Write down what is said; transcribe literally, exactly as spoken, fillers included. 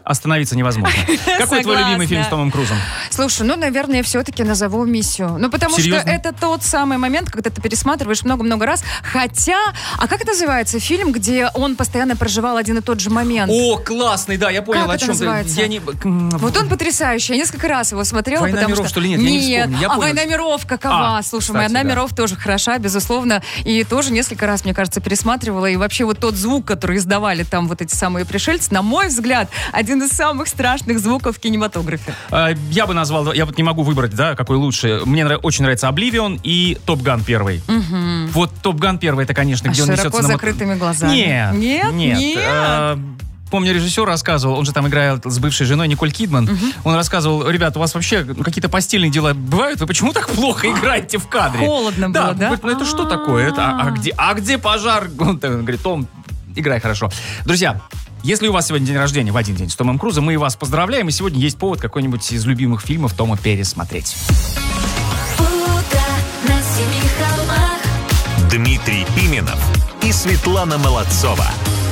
остановиться невозможно. Какой твой любимый фильм с Томом Крузом? Слушай, ну, наверное, я все-таки назову «Миссию». Ну, потому Серьезно? что это тот самый момент, когда ты пересматриваешь много-много раз. Хотя, а как это называется? Фильм, где он постоянно проживал один и тот же момент. О, классный, да, я понял, Как о это чем называется? ты. Я не... Вот он потрясающий. Я несколько раз его смотрела, «Война потому миров», что... что ли? Нет, я не вспомню. Я а понял. «Война миров» какова? А, Слушай, кстати, «Война да. миров» тоже хороша, безусловно. И тоже несколько раз, мне кажется, пересматривала. И вообще вот тот звук, который издавали там вот эти самые пришельцы, на мой взгляд, один из самых страшных звуков в кинематографе. А, Я бы назвал, я вот не могу выбрать, да, какой лучше. Мне нрав- очень нравится «Обливион» и «Топ Ган» первый. Угу. Вот «Топ Ган» первый, это, конечно, А где он широко несется на... мото- закрытыми глазами. Нет, Нет? нет. Нет? А, Помню, режиссер рассказывал, он же там играет с бывшей женой Николь Кидман. Угу. Он рассказывал: ребята, у вас вообще какие-то постельные дела бывают? Вы почему так плохо играете в кадре? Холодно было, да? говорит, ну это что такое? Это, а, а где, а где пожар? Он говорит: Том, играй хорошо. Друзья, если у вас сегодня день рождения в один день с Томом Крузом, мы вас поздравляем, и сегодня есть повод какой-нибудь из любимых фильмов Тома пересмотреть. Дмитрий Пименов и Светлана Молодцова.